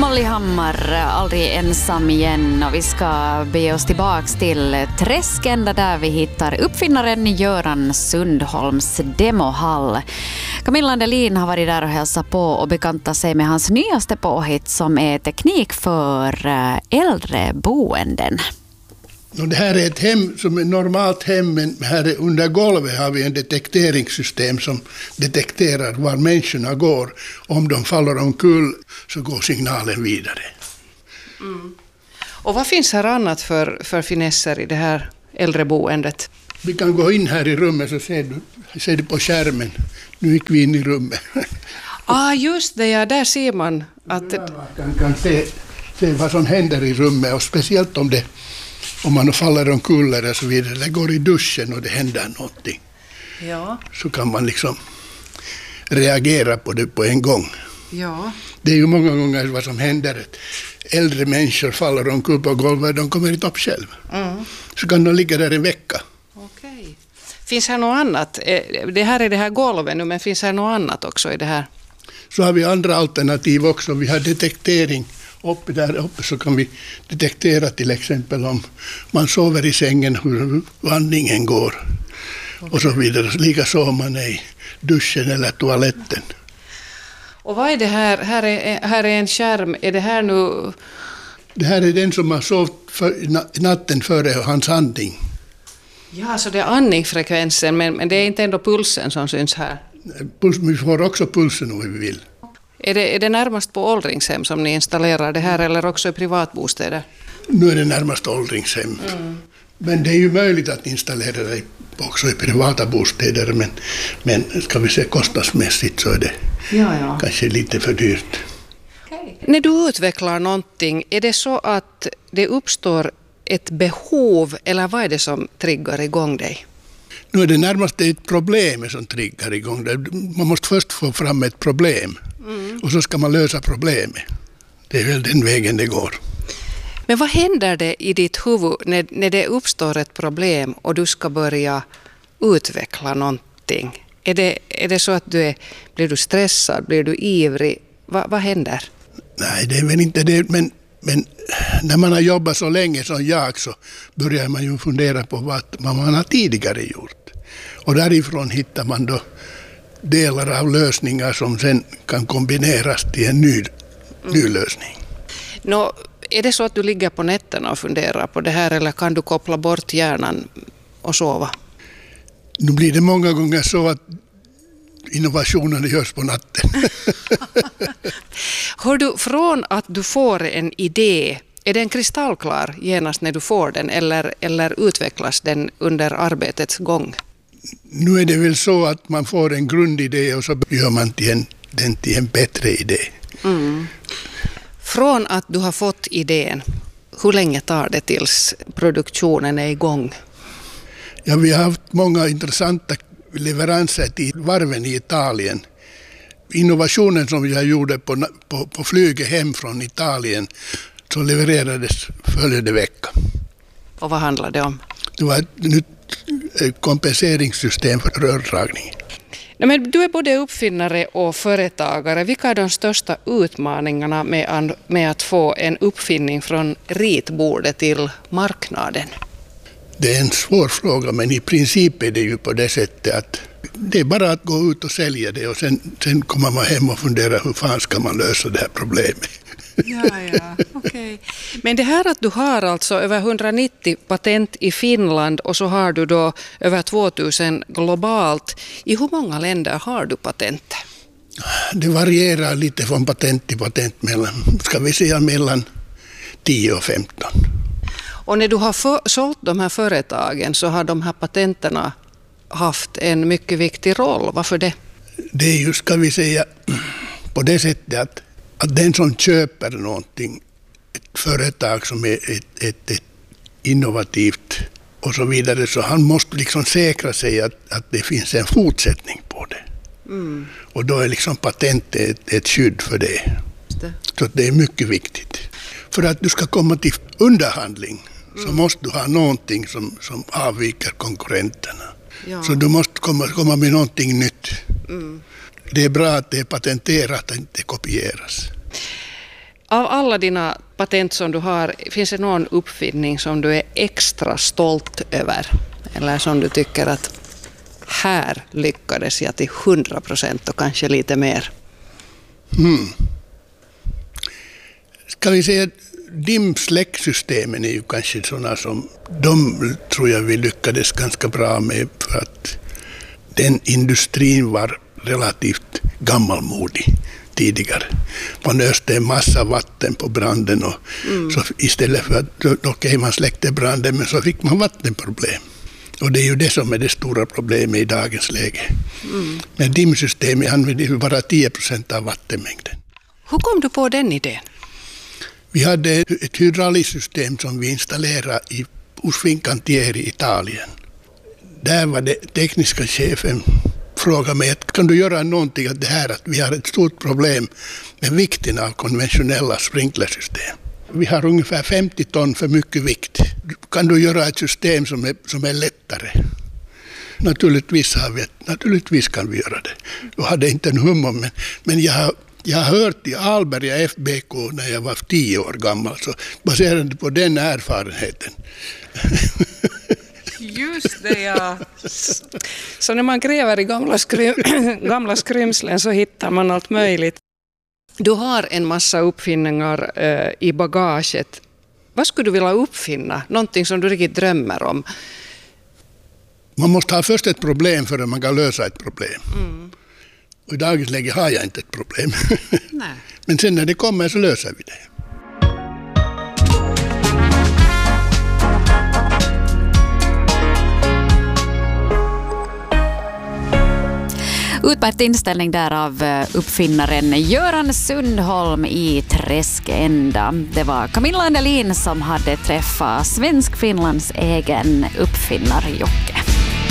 Molly Hammar, aldrig ensam igen, och vi ska be oss tillbaks till Träskända där vi hittar uppfinnaren Göran Sundholms demohall. Camilla Andelin har varit där och hälsat på och bekantat sig med hans nyaste påhitt som är teknik för äldreboenden. Det här är ett hem som är normalt hem, men här under golvet har vi en detekteringssystem som detekterar var människorna går. Om de faller omkull så går signalen vidare. Mm. Och vad finns här annat för finesser i det här äldreboendet? Vi kan gå in här i rummet så ser du på skärmen. Nu gick vi in i rummet. Just det, ja, där ser man att... Man kan se vad som händer i rummet, och speciellt om man faller omkull eller så vidare, eller går i duschen och det händer någonting. Ja. Så kan man liksom reagera på det på en gång. Ja. Det är ju många gånger vad som händer. Äldre människor faller omkull på golvet, de kommer inte upp själv. Mm. Så kan de ligga där en vecka. Okej. Finns här något annat? Det här är det här golvet nu, men finns här något annat också i det här? Så har vi andra alternativ också. Vi har detektering. Där uppe så kan vi detektera till exempel om man sover i sängen hur andningen går. Okay. Och så vidare. Likaså om man är i duschen eller toaletten. Och vad är det här? Här är en skärm. Är det här nu... Det här är den som har sovit natten före hans andning. Ja, så det är andningsfrekvensen, men det är inte ändå pulsen som syns här. Vi får också pulsen om vi vill. Är det närmast på åldringshem som ni installerar det här, eller också i privatbostäder? Nu är det närmast åldringshem. Mm. Men det är ju möjligt att installera det också i privata bostäder, men ska vi se kostnadsmässigt så är det kanske lite för dyrt. Okay. När du utvecklar någonting, är det så att det uppstår ett behov, eller vad är det som triggar igång dig? Nu är det närmast ett problem som triggar igång det. Man måste först få fram ett problem. Och så ska man lösa problemet. Det är väl den vägen det går. Men vad händer det i ditt huvud när det uppstår ett problem och du ska börja utveckla någonting? Är det så att blir du stressad, blir du ivrig? Vad händer? Nej, det är väl inte det. Men när man har jobbat så länge som jag så börjar man ju fundera på vad man har tidigare gjort. Och därifrån hittar man då delar av lösningar som sen kan kombineras till en ny lösning. Är det så att du ligger på nätterna och funderar på det här, eller kan du koppla bort hjärnan och sova? Nu blir det många gånger så att innovationerna görs på natten. Hör du, från att du får en idé, är den kristallklar genast när du får den, eller utvecklas den under arbetets gång? Nu är det väl så att man får en grundidé och så gör man den till en bättre idé. Mm. Från att du har fått idén, hur länge tar det tills produktionen är igång? Ja, vi har haft många intressanta leveranser till varven i Italien. Innovationen som jag gjorde på flyget hem från Italien så levererades följande vecka. Och vad handlar det om? Det var ett nytt kompenseringssystem för rördragning. Men du är både uppfinnare och företagare. Vilka är de största utmaningarna med att få en uppfinning från ritbordet till marknaden? Det är en svår fråga, men i princip är det ju på det sättet att det är bara att gå ut och sälja det och sen kommer man hem och funderar hur fan ska man lösa det här problemet. Ja, okej. Men det här att du har alltså över 190 patent i Finland och så har du då över 2000 globalt. I hur många länder har du patent? Det varierar lite från patent till patent mellan 10 och 15. Och när du har sålt de här företagen så har de här patenterna haft en mycket viktig roll. Varför det? Det är ju, ska vi säga, på det sättet att den som köper någonting, ett företag som är ett innovativt och så vidare, så han måste liksom säkra sig att det finns en fortsättning på det. Mm. Och då är liksom patentet ett skydd för det. Så det är mycket viktigt. För att du ska komma till underhandling så måste du ha någonting som avviker konkurrenterna. Ja. Så du måste komma med någonting nytt. Mm. Det är bra att det är patenterat och inte kopieras. Av alla dina patent som du har, finns det någon uppfinning som du är extra stolt över? Eller som du tycker att här lyckades jag till 100% och kanske lite mer? Ska vi säga dimsläcksystemen är ju kanske sådana som de tror jag vi lyckades ganska bra med, för att den industrin var relativt gammalmodig tidigare. Man öste en massa vatten på branden och så istället för att man släckte branden, men så fick man vattenproblem. Och det är ju det som är det stora problemet i dagens läge. Men dimsystemet använder ju bara 10% av vattenmängden. Hur kom du på den idén? Vi hade ett hydrauliskt som vi installerade hos Fincantieri i Italien. Där var det tekniska chefen frågade mig att kan du göra någonting åt det här, att vi har ett stort problem med vikten av konventionella sprinklersystem. Vi har ungefär 50 ton för mycket vikt. Kan du göra ett system som är lättare? Naturligtvis kan vi göra det. Jag hade inte en hum om, men jag har hört i Alberga FBK när jag var 10 år gammal, så baserande på den erfarenheten. Just det, ja. Så när man gräver i gamla skrymslen så hittar man allt möjligt. Du har en massa uppfinningar i bagaget. Vad skulle du vilja uppfinna? Någonting som du riktigt drömmer om? Man måste ha först ett problem för att man kan lösa ett problem. Och i dagens läge har jag inte ett problem. Nej. Men sen när det kommer så löser vi det. Utmärkt inställning där av uppfinnaren Göran Sundholm i Träskända. Det var Camilla Andelin som hade träffat Svensk-Finlands egen uppfinnare Jocke.